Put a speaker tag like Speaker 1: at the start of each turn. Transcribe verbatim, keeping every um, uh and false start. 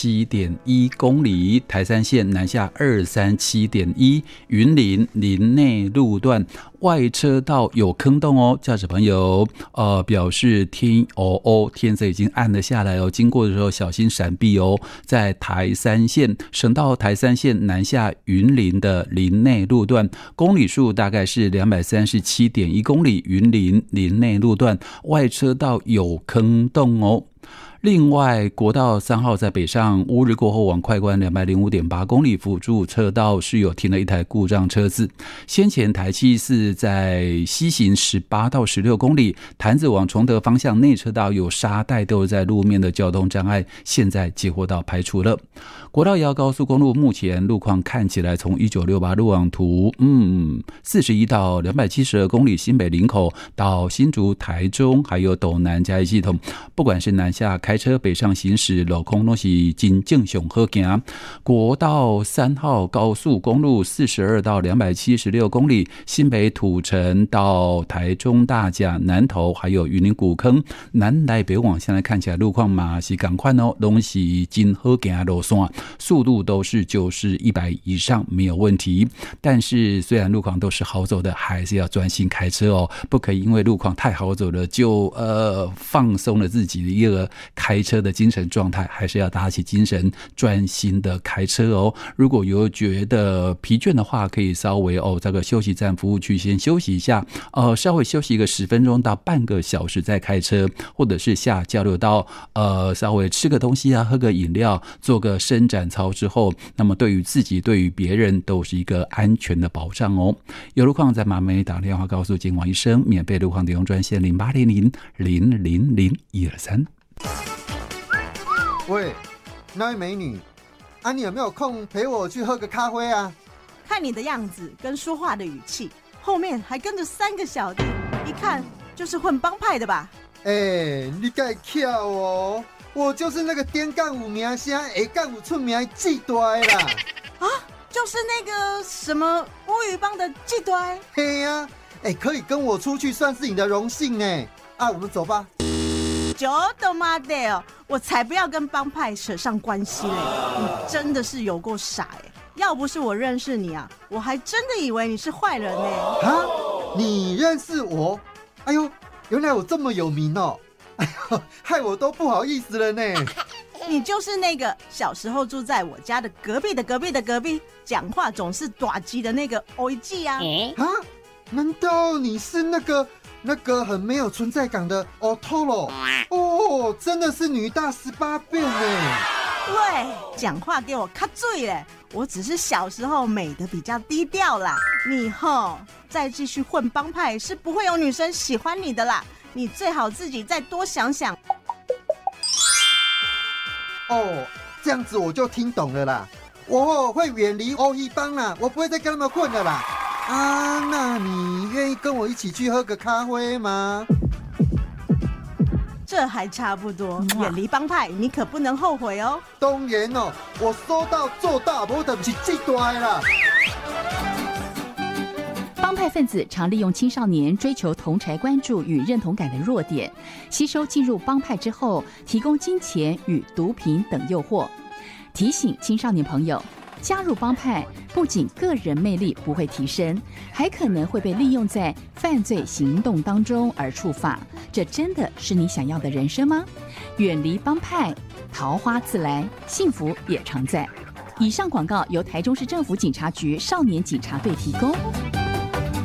Speaker 1: 七点一公里，台三线南下二三七点一，云林林内路段外车道有坑洞哦，驾驶朋友呃表示天哦哦，天色已经暗了下来哦，经过的时候小心闪避哦。在台三线省道台三线南下云林的林内路段，公里数大概是两百三十七点一公里，云林林内路段外车道有坑洞哦。另外，国道三号在北上乌日过后往快关两百零五点八公里辅助车道是有停了一台故障车子。先前台七四在西行十八到十六公里，潭子往崇德方向内车道有沙袋都在路面的交通障碍，现在接获到排除了。国道一号高速公路目前路况看起来，从一九六八路网图，嗯，四十一到两百七十二公里新北林口到新竹台中，还有斗南嘉义系统，不管是南下开车北上行驶，路况都是真正上好行。国道三号高速公路四十二到两百七十六公里，新北土城到台中大甲南投，还有云林古坑南来北往，现在看起来路况嘛是赶快哦，都是真好行的路线，速度都是就是一百以上没有问题。但是虽然路况都是好走的，还是要专心开车哦，不可以因为路况太好走了就呃放松了自己的一个开车的精神状态，还是要打起精神专心的开车哦。如果有觉得疲倦的话，可以稍微哦这个休息站服务区先休息一下，呃稍微休息一个十分钟到半个小时再开车，或者是下交流道呃稍微吃个东西啊，喝个饮料，做个伸展操之后，那么对于自己对于别人都是一个安全的保障哦。有路况在马美打电话告诉警网医生，免费路况使用专线零八零零零零零一二三。
Speaker 2: 喂，那位美女啊，你有没有空陪我去喝个咖啡啊？
Speaker 3: 看你的样子跟说话的语气，后面还跟着三个小弟，一看就是混帮派的吧？
Speaker 2: 哎、欸，你太巧哦，我就是那个点干有名声，下干有出名的季大的啦。
Speaker 3: 啊，就是那个什么乌鱼帮的季大。
Speaker 2: 嘿呀、啊，哎、欸，可以跟我出去算是你的荣幸哎。啊，我们走吧。
Speaker 3: 就他妈的哦，我才不要跟帮派扯上关系嘞！你真的是有够傻哎！要不是我认识你啊，我还真的以为你是坏人呢。
Speaker 2: 啊，你认识我？哎呦，原来我这么有名哦！哎呦，害我都不好意思了呢。
Speaker 3: 你就是那个小时候住在我家的隔壁的隔壁的隔壁，讲话总是大鸡的那个欧记啊！
Speaker 2: 啊，难道你是那个？那个很没有存在感的 Otoro 哦，真的是女大十八变呢。
Speaker 3: 对，讲话给我卡嘴嘞！我只是小时候美的比较低调啦，你吼再继续混帮派是不会有女生喜欢你的啦，你最好自己再多想想。
Speaker 2: 哦，这样子我就听懂了啦，我会远离欧一帮啦，我不会再跟他们混了啦。啊，那你愿意跟我一起去喝个咖啡吗？
Speaker 3: 这还差不多，远离帮派，你可不能后悔哦。
Speaker 2: 当然哦，我说到做到，我就不是最大的啦。
Speaker 4: 帮派分子常利用青少年追求同侪关注与认同感的弱点，吸收进入帮派之后，提供金钱与毒品等诱惑。提醒青少年朋友，加入帮派不仅个人魅力不会提升，还可能会被利用在犯罪行动当中而触发，这真的是你想要的人生吗？远离帮派，桃花自来，幸福也常在。以上广告由台中市政府警察局少年警察队提供。